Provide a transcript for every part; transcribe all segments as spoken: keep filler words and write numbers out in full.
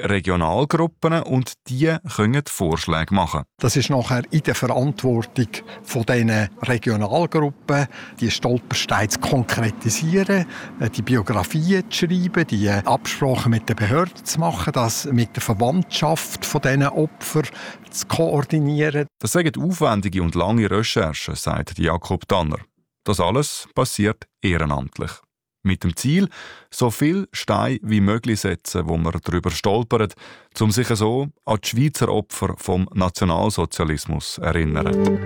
Regionalgruppen und die können Vorschläge machen. Das ist nachher in der Verantwortung von diesen Regionalgruppen, die Stolpersteine zu konkretisieren, die Biografien zu schreiben, die Absprachen mit den Behörden zu machen, das mit der Verwandtschaft von diesen Opfern zu koordinieren. Das sind aufwendige und lange Recherchen, sagt Jakob Tanner. Das alles passiert ehrenamtlich. Mit dem Ziel, so viel Steine wie möglich setzen, wo man darüber stolpert, um sich so an die Schweizer Opfer vom Nationalsozialismus zu erinnern.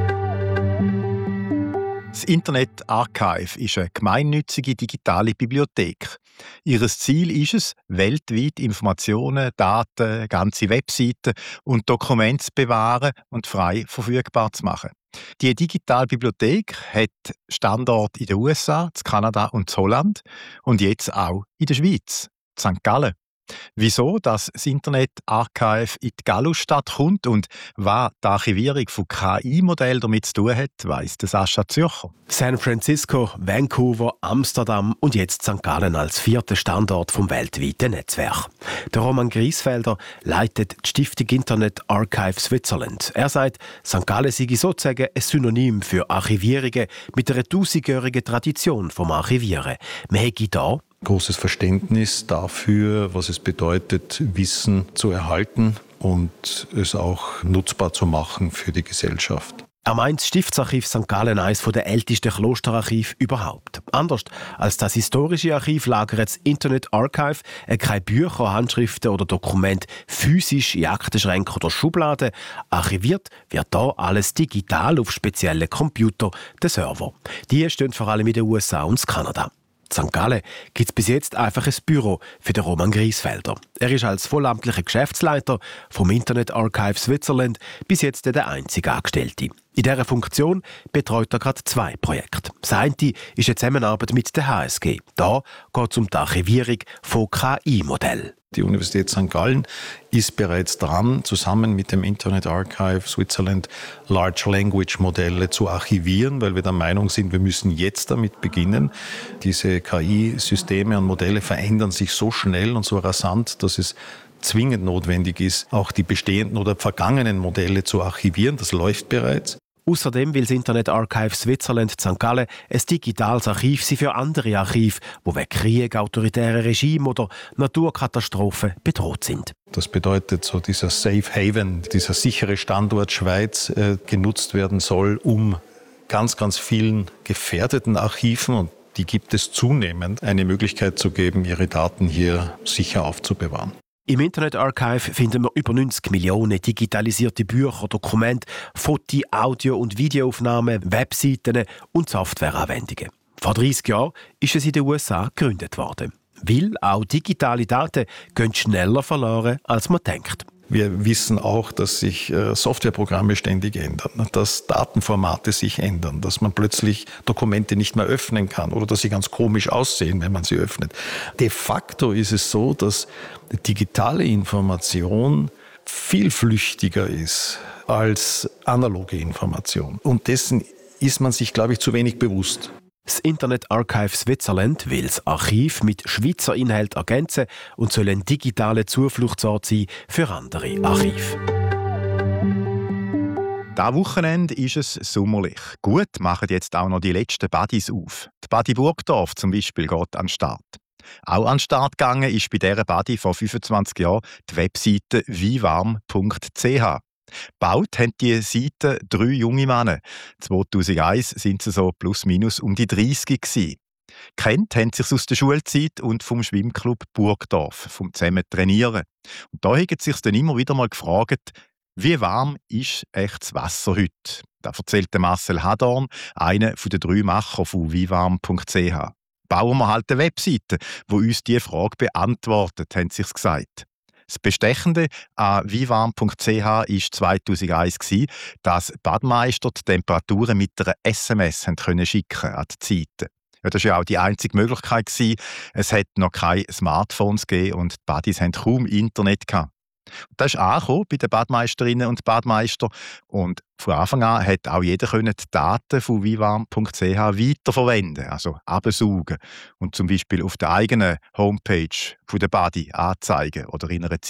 Das Internet Archive ist eine gemeinnützige digitale Bibliothek. Ihr Ziel ist es, weltweit Informationen, Daten, ganze Webseiten und Dokumente zu bewahren und frei verfügbar zu machen. Die Digitalbibliothek hat Standorte in den U S A, in Kanada und in Holland und jetzt auch in der Schweiz, in Sankt Gallen. Wieso das Internet Archive in die Gallusstadt kommt und was die Archivierung von K I-Modellen damit zu tun hat, weiss der Sascha Zürcher. San Francisco, Vancouver, Amsterdam und jetzt Sankt Gallen als vierter Standort vom weltweiten Netzwerk. Der Roman Griesfelder leitet die Stiftung Internet Archive Switzerland. Er sagt, Sankt Gallen sei sozusagen ein Synonym für Archivierungen mit einer tausendjährigen Tradition vom Archivieren. Man hätte da großes Verständnis dafür, was es bedeutet, Wissen zu erhalten und es auch nutzbar zu machen für die Gesellschaft. Er meint das Stiftsarchiv Sankt Gallen eines der ältesten Klosterarchive überhaupt. Anders als das historische Archiv lagert das Internet Archive keine Bücher, Handschriften oder Dokumente physisch in Aktenschränken oder Schubladen. Archiviert wird da alles digital auf speziellen Computer, den Server. Die stehen vor allem in den U S A und Kanada. In Sankt Gallen gibt es bis jetzt einfach ein Büro für den Roman Griesfelder. Er ist als vollamtlicher Geschäftsleiter vom Internet Archive Switzerland bis jetzt der einzige Angestellte. In dieser Funktion betreut er gerade zwei Projekte. Das eine ist eine Zusammenarbeit mit der H S G. Da geht es um die Archivierung von K I-Modellen. Die Universität Sankt Gallen ist bereits dran, zusammen mit dem Internet Archive Switzerland Large Language Modelle zu archivieren, weil wir der Meinung sind, wir müssen jetzt damit beginnen. Diese K I-Systeme und Modelle verändern sich so schnell und so rasant, dass es zwingend notwendig ist, auch die bestehenden oder vergangenen Modelle zu archivieren. Das läuft bereits. Außerdem will das Internet Archive Switzerland Sankt Gallen ein digitales Archiv sein für andere Archive, die wegen Krieg, autoritären Regime oder Naturkatastrophen bedroht sind. Das bedeutet, so dieser Safe Haven, dieser sichere Standort Schweiz äh, genutzt werden soll, um ganz, ganz vielen gefährdeten Archiven, und die gibt es zunehmend, eine Möglichkeit zu geben, ihre Daten hier sicher aufzubewahren. Im Internet Archive finden wir über neunzig Millionen digitalisierte Bücher, Dokumente, Foto-, Audio- und Videoaufnahmen, Webseiten und Softwareanwendungen. Vor dreißig Jahren ist es in den U S A gegründet worden. Weil auch digitale Daten gehen schneller verloren, als man denkt. Wir wissen auch, dass sich Softwareprogramme ständig ändern, dass Datenformate sich ändern, dass man plötzlich Dokumente nicht mehr öffnen kann oder dass sie ganz komisch aussehen, wenn man sie öffnet. De facto ist es so, dass digitale Information viel flüchtiger ist als analoge Information. Und dessen ist man sich, glaube ich, zu wenig bewusst. Das Internet Archive Switzerland will das Archiv mit Schweizer Inhalt ergänzen und soll ein digitaler Zufluchtsort sein für andere Archive. Dieses Wochenende ist es sommerlich. Gut machen jetzt auch noch die letzten Badis auf. Die Badi Burgdorf zum Beispiel geht an den Start. Auch an den Start gegangen ist bei dieser Badi vor fünfundzwanzig Jahren die Webseite wiwarm punkt c h. Gebaut haben diese Seite drei junge Männer. zweitausendeins sind sie so plus minus um die dreißig gewesen. Kennt haben sie sich aus der Schulzeit und vom Schwimmclub Burgdorf, vom zusammen Trainieren. Und da haben sie sich dann immer wieder mal gefragt, wie warm ist echt das Wasser heute? Das erzählt Marcel Hadorn, einer der drei Macher von wiwarm punkt c h. Bauen wir halt eine Webseite, die uns diese Frage beantwortet, haben sie sich gesagt. Das Bestechende an wiwarm punkt c h war zweitausendeins, dass Badmeister die Temperaturen mit einer S M S haben können schicken an die Zeiten. Ja, das war ja auch die einzige Möglichkeit. Es hat noch keine Smartphones gegeben und die Badis hatten kaum Internet gehabt. Das ist angekommen bei den Badmeisterinnen und Badmeistern. Und von Anfang an hat auch jeder die Daten von wiwarm punkt c h weiterverwenden, also absaugen und zum Beispiel auf der eigenen Homepage von der Badi anzeigen oder in einer